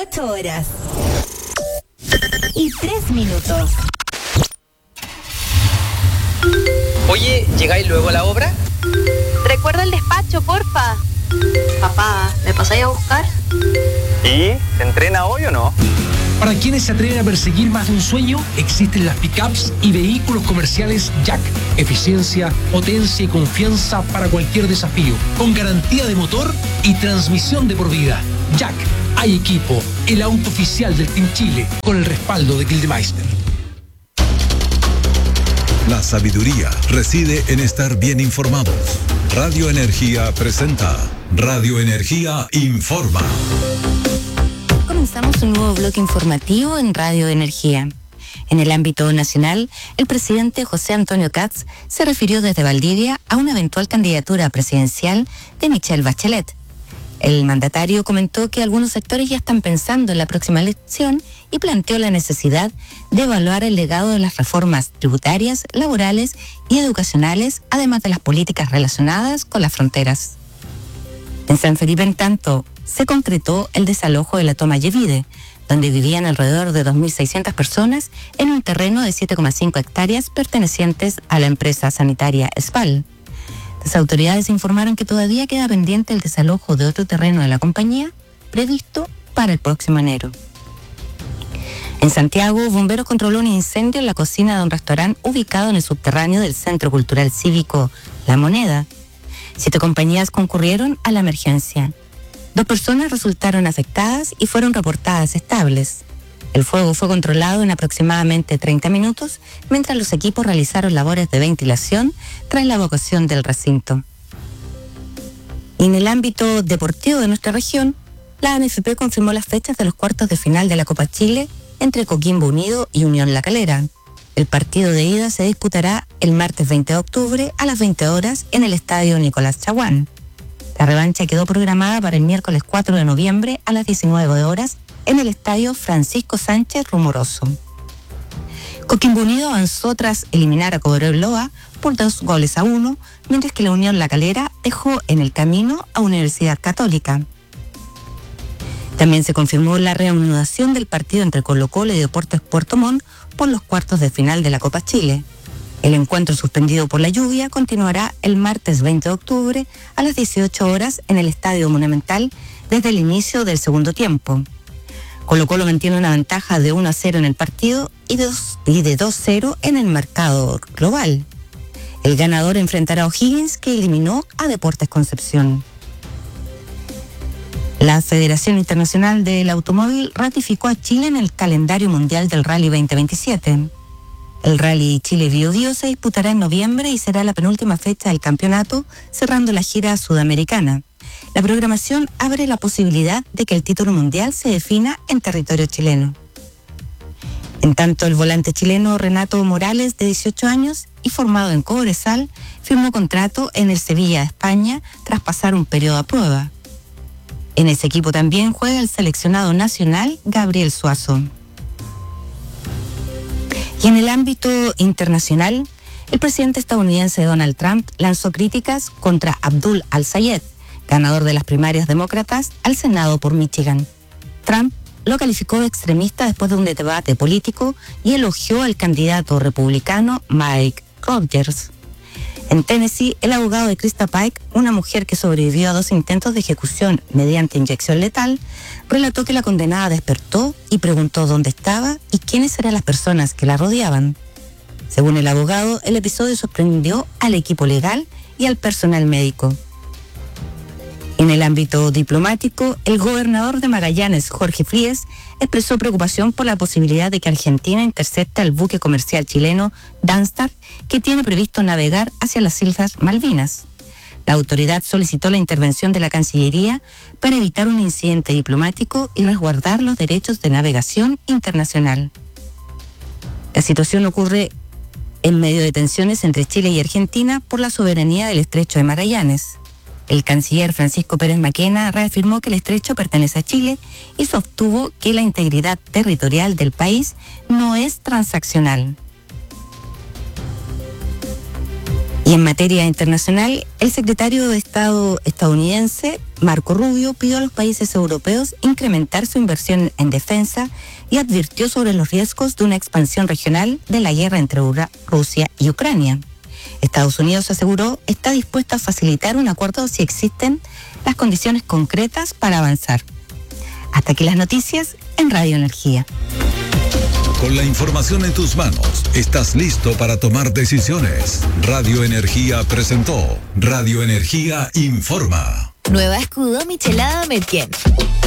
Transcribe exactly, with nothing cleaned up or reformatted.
Ocho horas y tres minutos. Oye, ¿llegáis luego a la obra? Recuerda el despacho, porfa. Papá, ¿me pasáis a buscar? ¿Y? ¿Se entrena hoy o no? Para quienes se atreven a perseguir más de un sueño, existen las pickups y vehículos comerciales Jack. Eficiencia, potencia y confianza para cualquier desafío. Con garantía de motor y transmisión de por vida. Jack, hay equipo. El auto oficial del Team Chile, con el respaldo de Gildemeister. La sabiduría reside en estar bien informados. Radio Energía presenta Radio Energía Informa. Comenzamos un nuevo bloque informativo en Radio Energía. En el ámbito nacional, el presidente José Antonio Kats se refirió desde Valdivia a una eventual candidatura presidencial de Michelle Bachelet. El mandatario comentó que algunos sectores ya están pensando en la próxima elección y planteó la necesidad de evaluar el legado de las reformas tributarias, laborales y educacionales, además de las políticas relacionadas con las fronteras. En San Felipe, en tanto, se concretó el desalojo de la toma Yevide, donde vivían alrededor de dos mil seiscientas personas en un terreno de siete coma cinco hectáreas pertenecientes a la empresa sanitaria Espal. Las autoridades informaron que todavía queda pendiente el desalojo de otro terreno de la compañía, previsto para el próximo enero. En Santiago, bomberos controló un incendio en la cocina de un restaurante ubicado en el subterráneo del Centro Cultural Cívico La Moneda. Siete compañías concurrieron a la emergencia. Dos personas resultaron afectadas y fueron reportadas estables. El fuego fue controlado en aproximadamente treinta minutos, mientras los equipos realizaron labores de ventilación tras la evacuación del recinto. Y en el ámbito deportivo de nuestra región, la A N F P confirmó las fechas de los cuartos de final de la Copa Chile entre Coquimbo Unido y Unión La Calera. El partido de ida se disputará el martes veinte de octubre a las veinte horas en el estadio Nicolás Chaguán. La revancha quedó programada para el miércoles cuatro de noviembre a las diecinueve horas en el estadio Francisco Sánchez Rumoroso. Coquimbo Unido avanzó tras eliminar a Cobreloa por dos goles a uno, mientras que la Unión La Calera dejó en el camino a Universidad Católica. También se confirmó la reanudación del partido entre Colo-Colo y Deportes Puerto Montt por los cuartos de final de la Copa Chile. El encuentro suspendido por la lluvia continuará el martes veinte de octubre a las dieciocho horas en el Estadio Monumental desde el inicio del segundo tiempo. Colo-Colo mantiene una ventaja de uno a cero en el partido y de dos a cero en el mercado global. El ganador enfrentará a O'Higgins, que eliminó a Deportes Concepción. La Federación Internacional del Automóvil ratificó a Chile en el calendario mundial del Rally veinte veintisiete. El Rally Chile Bío Bío se disputará en noviembre y será la penúltima fecha del campeonato, cerrando la gira sudamericana. La programación abre la posibilidad de que el título mundial se defina en territorio chileno. En tanto, el volante chileno Renato Morales, de dieciocho años y formado en Cobresal, firmó contrato en el Sevilla de España tras pasar un periodo a prueba. En ese equipo también juega el seleccionado nacional Gabriel Suazo. Y en el ámbito internacional, el presidente estadounidense Donald Trump lanzó críticas contra Abdul al-Sayed, ganador de las primarias demócratas al Senado por Michigan. Trump lo calificó de extremista después de un debate político y elogió al candidato republicano Mike Rogers. En Tennessee, el abogado de Krista Pike, una mujer que sobrevivió a dos intentos de ejecución mediante inyección letal, relató que la condenada despertó y preguntó dónde estaba y quiénes eran las personas que la rodeaban. Según el abogado, el episodio sorprendió al equipo legal y al personal médico. En el ámbito diplomático, el gobernador de Magallanes, Jorge Fríes, expresó preocupación por la posibilidad de que Argentina intercepte al buque comercial chileno Danstar, que tiene previsto navegar hacia las Islas Malvinas. La autoridad solicitó la intervención de la Cancillería para evitar un incidente diplomático y resguardar los derechos de navegación internacional. La situación ocurre en medio de tensiones entre Chile y Argentina por la soberanía del Estrecho de Magallanes. El canciller Francisco Pérez Maquena reafirmó que el estrecho pertenece a Chile y sostuvo que la integridad territorial del país no es transaccional. Y en materia internacional, el secretario de Estado estadounidense, Marco Rubio, pidió a los países europeos incrementar su inversión en defensa y advirtió sobre los riesgos de una expansión regional de la guerra entre Rusia y Ucrania. Estados Unidos aseguró está dispuesto a facilitar un acuerdo si existen las condiciones concretas para avanzar. Hasta aquí las noticias en Radio Energía. Con la información en tus manos, estás listo para tomar decisiones. Radio Energía presentó Radio Energía Informa. Nueva escudo Michelada Merquén.